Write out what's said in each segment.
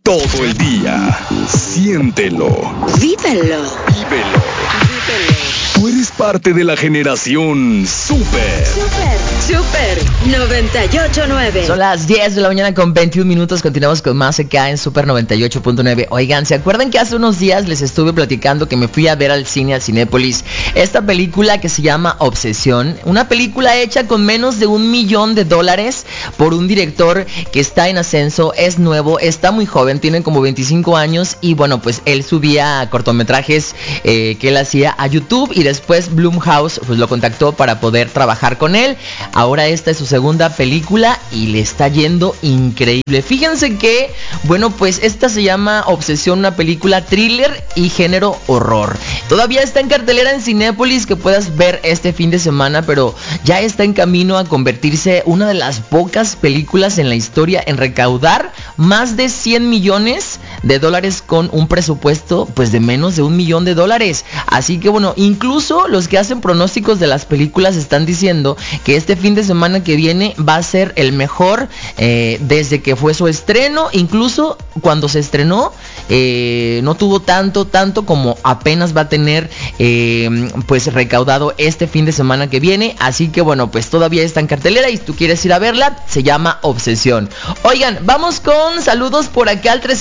todo el día. Siéntelo. Vívelo. Vívelo. Tú eres parte de la generación Super. Super 98.9. Son las 10 de la mañana con 21 minutos. Continuamos con más acá en Super 98.9. Oigan, ¿se acuerdan que hace unos días les estuve platicando que me fui a ver al cine, a Cinépolis, esta película que se llama Obsesión? Una película hecha con menos de $1 millón por un director que está en ascenso, es nuevo, está muy joven, tiene como 25 años y bueno, pues él subía cortometrajes que él hacía a YouTube y después Blumhouse pues lo contactó para poder trabajar con él. Ahora esta es su segunda película y le está yendo increíble. Fíjense que, bueno, pues esta se llama Obsesión, una película thriller y género horror. Todavía está en cartelera en Cinépolis, que puedas ver este fin de semana, pero ya está en camino a convertirse una de las pocas películas en la historia en recaudar más de $100 millones con un presupuesto pues de menos de $1 millón. Así que bueno, incluso los que hacen pronósticos de las películas están diciendo que este fin de semana que viene va a ser el mejor desde que fue su estreno. Incluso cuando se estrenó no tuvo tanto como apenas va a tener pues recaudado este fin de semana que viene. Así que bueno, pues todavía está en cartelera y si tú quieres ir a verla, se llama Obsesión. Oigan, vamos con saludos por acá al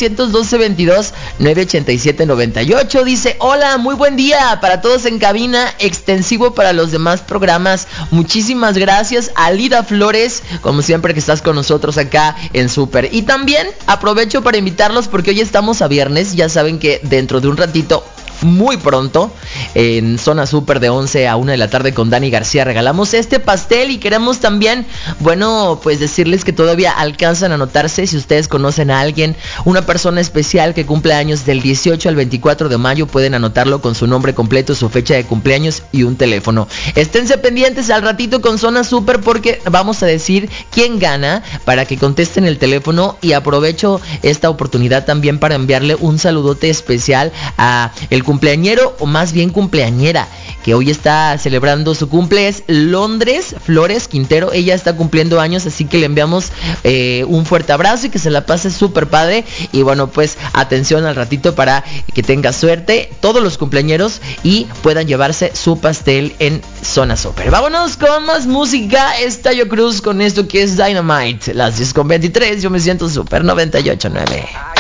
312-22-987-98. Dice: hola, muy buen día para todos en cabina, extensivo para los demás programas. Muchísimas gracias a Lida Flores, como siempre que estás con nosotros acá en Super. Y también aprovecho para invitarlos porque hoy estamos a viernes. Ya saben que dentro de un ratito, muy pronto, en Zona Super de 11 a 1 de la tarde con Dani García regalamos este pastel y queremos también, bueno, pues decirles que todavía alcanzan a anotarse si ustedes conocen a alguien, una persona especial que cumple años del 18 al 24 de mayo, pueden anotarlo con su nombre completo, su fecha de cumpleaños y un teléfono. Esténse pendientes al ratito con Zona Super porque vamos a decir quién gana para que contesten el teléfono, y aprovecho esta oportunidad también para enviarle un saludote especial a el cumpleañero, o más bien cumpleañera, que hoy está celebrando su cumple. Es Londres Flores Quintero. Ella está cumpliendo años, así que le enviamos un fuerte abrazo y que se la pase súper padre. Y bueno, pues atención al ratito para que tenga suerte todos los cumpleañeros y puedan llevarse su pastel en Zona Super. Vámonos con más música. Está Yo Cruz con esto que es Dynamite. Las 10:23, yo me siento Super 98.9.